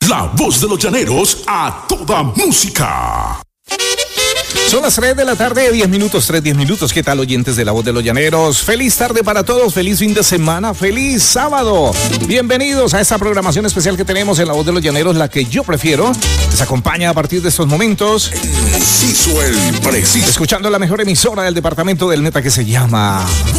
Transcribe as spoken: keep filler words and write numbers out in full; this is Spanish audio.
La voz de los llaneros a toda música. Son las tres de la tarde, diez minutos, tres, diez minutos. ¿Qué tal, oyentes de La Voz de los Llaneros? Feliz tarde para todos, feliz fin de semana, feliz sábado. Bienvenidos a esta programación especial que tenemos en La Voz de los Llaneros, la que yo prefiero. Les acompaña a partir de estos momentos. Preciso, el preciso. Escuchando la mejor emisora del departamento del Meta, que se llama